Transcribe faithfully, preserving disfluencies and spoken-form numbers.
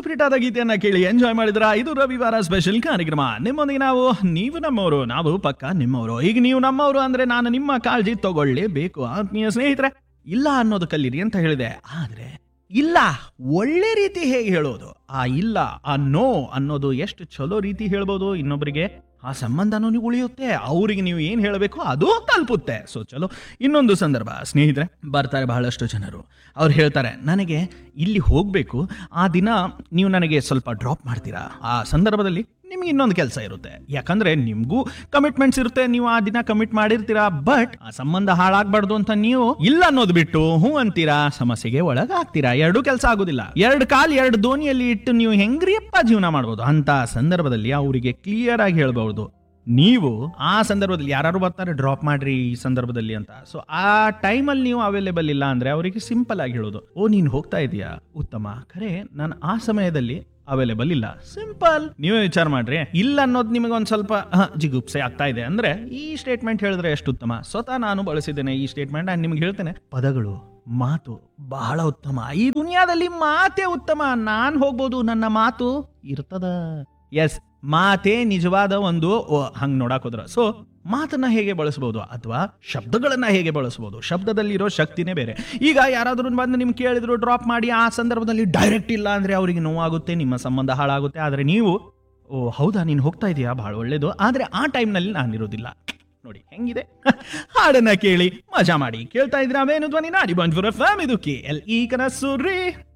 Super hit ಆದ ಗೀತೆಯನ್ನ ಕೇಳಿ ಎಂಜಾಯ್ ಮಾಡಿದ್ರ ಇದು ರವಿವಾರ ಸ್ಪೆಷಲ್ ಕಾರ್ಯಕ್ರಮ. ನಿಮ್ಮೊಂದಿಗೆ ನಾವು, ನೀವು ನಮ್ಮವರು, ನಾವು ಪಕ್ಕ ನಿಮ್ಮವರು. ಈಗ ನೀವು ನಮ್ಮವರು ಅಂದ್ರೆ ನಾನು ನಿಮ್ಮ ಕಾಳಜಿ ತಗೊಳ್ಳೇಬೇಕು ಆತ್ಮೀಯ ಸ್ನೇಹಿತರೆ. ಇಲ್ಲ ಅನ್ನೋದು ಕಲೀರಿ ಅಂತ ಹೇಳಿದೆ. ಆದ್ರೆ ಇಲ್ಲ ಒಳ್ಳೆ ರೀತಿ ಹೇಗೆ ಹೇಳೋದು, ಆ ಇಲ್ಲ ಆ ನೋ ಅನ್ನೋದು ಎಷ್ಟು ಚಲೋ ರೀತಿ ಹೇಳ್ಬೋದು ಇನ್ನೊಬ್ಬರಿಗೆ, ಆ ಸಂಬಂಧನೂ ನೀವು ಉಳಿಯುತ್ತೆ, ಅವರಿಗೆ ನೀವು ಏನು ಹೇಳಬೇಕು ಅದು ತಲುಪುತ್ತೆ. ಸೊ ಚಲೋ. ಇನ್ನೊಂದು ಸಂದರ್ಭ ಸ್ನೇಹಿತರೆ, ಬರ್ತಾರೆ ಬಹಳಷ್ಟು ಜನರು, ಅವ್ರು ಹೇಳ್ತಾರೆ ನನಗೆ ಇಲ್ಲಿ ಹೋಗಬೇಕು, ಆ ದಿನ ನೀವು ನನಗೆ ಸ್ವಲ್ಪ ಡ್ರಾಪ್ ಮಾಡ್ತೀರಾ. ಆ ಸಂದರ್ಭದಲ್ಲಿ ನಿಮ್ಗೆ ಇನ್ನೊಂದು ಕೆಲಸ ಇರುತ್ತೆ, ಯಾಕಂದ್ರೆ ನಿಮ್ಗೂ ಕಮಿಟ್ಮೆಂಟ್ಸ್ ಇರುತ್ತೆ, ನೀವು ಆ ದಿನ ಕಮಿಟ್ ಮಾಡಿರ್ತೀರಾ. ಬಟ್ ಆ ಸಂಬಂಧ ಹಾಳಾಗ್ಬಾರ್ದು ಅಂತ ನೀವು ಇಲ್ಲ ಅನ್ನೋದು ಬಿಟ್ಟು ಹೂ ಅಂತೀರಾ, ಸಮಸ್ಯೆಗೆ ಒಳಗಾಗ್ತೀರಾ. ಎರಡು ಕೆಲಸ ಆಗೋದಿಲ್ಲ. ಎರಡು ಕಾಲ್ ಎರಡು ದೋಣಿಯಲ್ಲಿ ಇಟ್ಟು ನೀವು ಹೆಂಗ್ರಿಯಪ್ಪ ಜೀವನ ಮಾಡ್ಬೋದು. ಅಂತ ಸಂದರ್ಭದಲ್ಲಿ ಅವರಿಗೆ ಕ್ಲಿಯರ್ ಆಗಿ ಹೇಳ್ಬಹುದು. ನೀವು ಆ ಸಂದರ್ಭದಲ್ಲಿ ಯಾರು ಬರ್ತಾರೆ ಡ್ರಾಪ್ ಮಾಡ್ರಿ ಈ ಸಂದರ್ಭದಲ್ಲಿ ಅಂತ. ಸೊ ಆ ಟೈಮಲ್ಲಿ ನೀವು ಅವೈಲೇಬಲ್ ಇಲ್ಲ ಅಂದ್ರೆ ಅವರಿಗೆ ಸಿಂಪಲ್ ಆಗಿ ಹೇಳೋದು, ಓ ನೀನ್ ಹೋಗ್ತಾ ಇದೀಯಾ, ಉತ್ತಮ, ಖರೆ ನಾನು ಆ ಸಮಯದಲ್ಲಿ ಅವೈಲೇಬಲ್ ಇಲ್ಲ. ಸಿಂಪಲ್. ನೀವೇ ವಿಚಾರ ಮಾಡ್ರಿ, ಇಲ್ಲ ಅನ್ನೋದು ನಿಮಗೆ ಒಂದ್ ಸ್ವಲ್ಪ ಜಿಗುಪ್ಸೆ ಆಗ್ತಾ ಇದೆ ಅಂದ್ರೆ ಈ ಸ್ಟೇಟ್ಮೆಂಟ್ ಹೇಳಿದ್ರೆ ಎಷ್ಟು ಉತ್ತಮ. ಸ್ವತಃ ನಾನು ಬಳಸಿದ್ದೇನೆ ಈ ಸ್ಟೇಟ್ಮೆಂಟ್. ನಾನು ನಿಮ್ಗೆ ಹೇಳ್ತೇನೆ, ಪದಗಳು, ಮಾತು ಬಹಳ ಉತ್ತಮ. ಈ ದುನಿಯಾದಲ್ಲಿ ಮಾತೇ ಉತ್ತಮ. ನಾನ್ ಹೋಗ್ಬೋದು, ನನ್ನ ಮಾತು ಇರ್ತದ. ಎಸ್, ಮಾತೇ ನಿಜವಾದ ಒಂದು ಹಂಗ್ ನೋಡಕ್ ಹೋದ್ರ. ಸೊ ಮಾತನ್ನ ಹೇಗೆ ಬಳಸಬಹುದು ಅಥವಾ ಶಬ್ದಗಳನ್ನ ಹೇಗೆ ಬಳಸಬಹುದು, ಶಬ್ದದಲ್ಲಿರೋ ಶಕ್ತಿನೇ ಬೇರೆ. ಈಗ ಯಾರಾದ್ರೂ ಬಂದು ನಿಮ್ಗೆ ಕೇಳಿದ್ರು ಡ್ರಾಪ್ ಮಾಡಿ, ಆ ಸಂದರ್ಭದಲ್ಲಿ ಡೈರೆಕ್ಟ್ ಇಲ್ಲ ಅಂದ್ರೆ ಅವರಿಗೆ ನೋವಾಗುತ್ತೆ, ನಿಮ್ಮ ಸಂಬಂಧ ಹಾಳಾಗುತ್ತೆ. ಆದ್ರೆ ನೀವು ಓ ಹೌದಾ ನೀನು ಹೋಗ್ತಾ ಇದೀಯಾ, ಬಹಳ ಒಳ್ಳೇದು, ಆದ್ರೆ ಆ ಟೈಮ್ನಲ್ಲಿ ನಾನಿರೋದಿಲ್ಲ. ನೋಡಿ ಹೆಂಗಿದೆ. ಹಾಡನ್ನ ಕೇಳಿ ಮಜಾ ಮಾಡಿ. ಕೇಳ್ತಾ ಇದ್ರೆ ಅವೇನು ಧ್ವನಿ ನಾಡಿ ಬಂದ್ಪುರ ಫ್ಯಾಮ್, ಇದು ಕೆ ಎಲ್ ಇ ಕನಸು ರೀ.